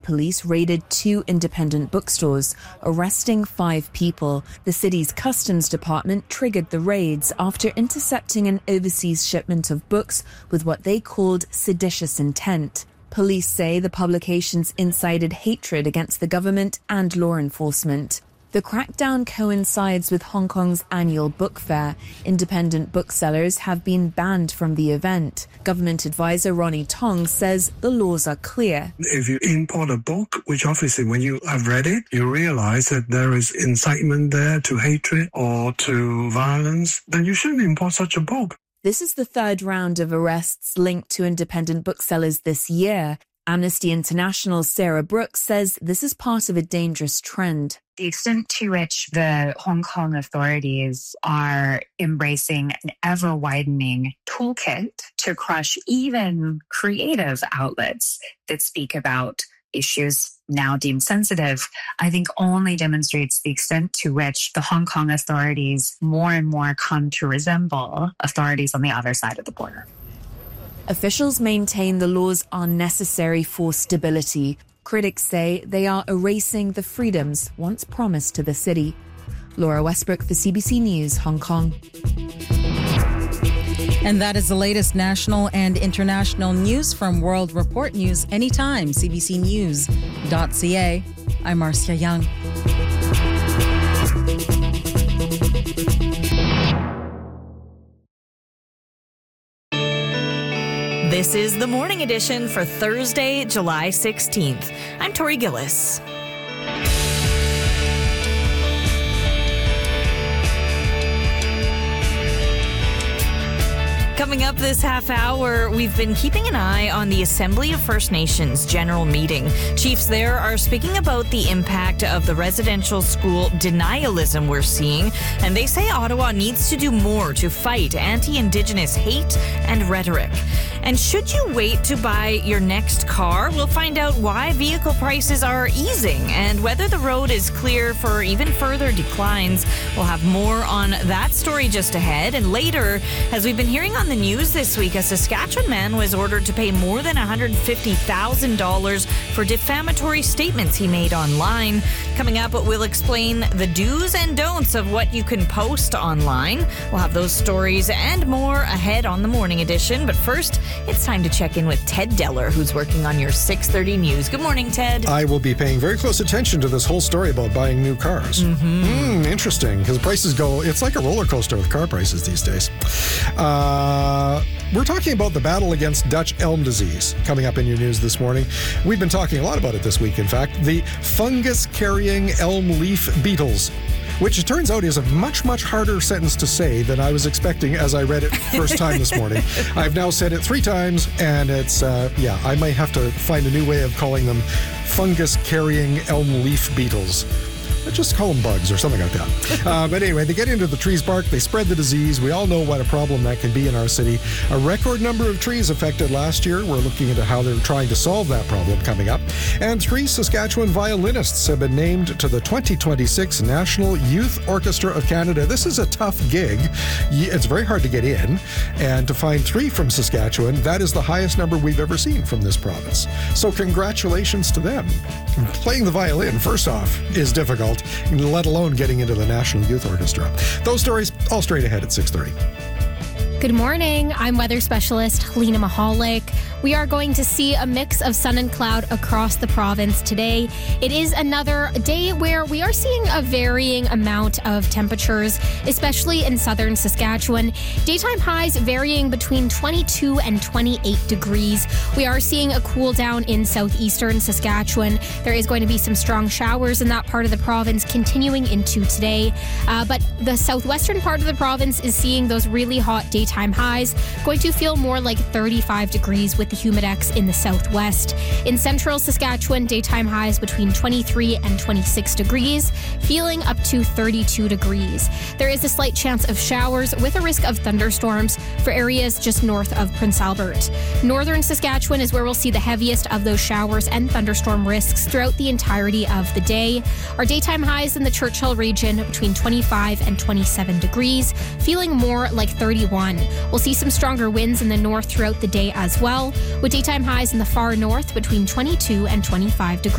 Police raided 2 independent bookstores, arresting 5 people. The city's customs department triggered the raids after intercepting an overseas shipment of books with what they called seditious intent. Police say the publications incited hatred against the government and law enforcement. The crackdown coincides with Hong Kong's annual book fair. Independent booksellers have been banned from the event. Government advisor Ronnie Tong says the laws are clear. If you import a book, which obviously when you have read it, you realize that there is incitement there to hatred or to violence, then you shouldn't import such a book. This is the 3rd round of arrests linked to independent booksellers this year. Amnesty International's Sarah Brooks says this is part of a dangerous trend. The extent to which the Hong Kong authorities are embracing an ever-widening toolkit to crush even creative outlets that speak about issues now deemed sensitive, I think only demonstrates the extent to which the Hong Kong authorities more and more come to resemble authorities on the other side of the border. Officials maintain the laws are necessary for stability. Critics say they are erasing the freedoms once promised to the city. Laura Westbrook for CBC News, Hong Kong. And that is the latest national and international news from World Report News anytime, cbcnews.ca. I'm Marcia Young. This is the Morning Edition for Thursday, July 16th. I'm Tori Gillis. Coming up this half hour, we've been keeping an eye on the Assembly of First Nations General Meeting. Chiefs there are speaking about the impact of the residential school denialism we're seeing, and they say Ottawa needs to do more to fight anti-Indigenous hate and rhetoric. And should you wait to buy your next car? We'll find out why vehicle prices are easing and whether the road is clear for even further declines. We'll have more on that story just ahead. And later, as we've been hearing on the news this week, a Saskatchewan man was ordered to pay more than $150,000 for defamatory statements he made online. Coming up, we'll explain the do's and don'ts of what you can post online. We'll have those stories and more ahead on the Morning Edition. But first, it's time to check in with Ted Deller, who's working on your 6:30 news. Good morning, Ted. I will be paying very close attention to this whole story about buying new cars. Interesting, because prices go, it's like a roller coaster with car prices these days. We're talking about the battle against Dutch elm disease coming up in your news this morning. We've been talking a lot about it this week, in fact. The fungus-carrying elm leaf beetles, which it turns out is a much, much harder sentence to say than I was expecting as I read it first time this morning. I've now said it 3 times, and it's, I might have to find a new way of calling them fungus-carrying elm leaf beetles. Let's just call them bugs or something like that. But anyway, they get into the tree's bark, they spread the disease. We all know what a problem that can be in our city. A record number of trees affected last year. We're looking into how they're trying to solve that problem coming up. And 3 Saskatchewan violinists have been named to the 2026 National Youth Orchestra of Canada. This is a tough gig. It's very hard to get in. And to find 3 from Saskatchewan, that is the highest number we've ever seen from this province. So congratulations to them. Playing the violin, first off, is difficult, let alone getting into the National Youth Orchestra. Those stories all straight ahead at 6:30. Good morning. I'm weather specialist Helena Mahalik. We are going to see a mix of sun and cloud across the province today. It is another day where we are seeing a varying amount of temperatures, especially in southern Saskatchewan. Daytime highs varying between 22 and 28 degrees. We are seeing a cool down in southeastern Saskatchewan. There is going to be some strong showers in that part of the province continuing into today. But the southwestern part of the province is seeing those really hot daytime highs, going to feel more like 35 degrees with the humidex in the southwest. In central Saskatchewan, daytime highs between 23 and 26 degrees, feeling up to 32 degrees. There is a slight chance of showers with a risk of thunderstorms for areas just north of Prince Albert. Northern Saskatchewan is where we'll see the heaviest of those showers and thunderstorm risks throughout the entirety of the day. Our daytime highs in the Churchill region between 25 and 27 degrees, feeling more like 31. We'll see some stronger winds in the north throughout the day as well, with daytime highs in the far north between 22 and 25 degrees.